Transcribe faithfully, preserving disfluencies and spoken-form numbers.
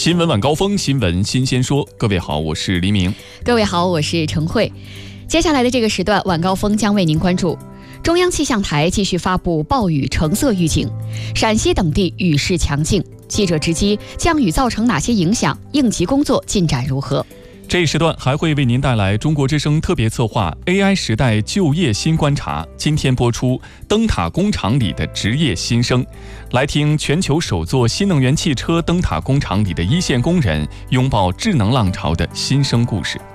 新闻晚高峰，新闻新鲜说。各位好，我是黎明。 各位好，我是陈慧。接下来的这个时段，晚高峰将为您关注中央气象台继续发布暴雨橙色预警，陕西等地雨势强劲。记者直击降雨造成哪些影响，应急工作进展如何？ 这一时段还会为您带来中国之声特别策划 A I 时代就业新观察，今天播出灯塔工厂里的职业新生，来听全球首座新能源汽车灯塔工厂里的一线工人拥抱智能浪潮的新生故事。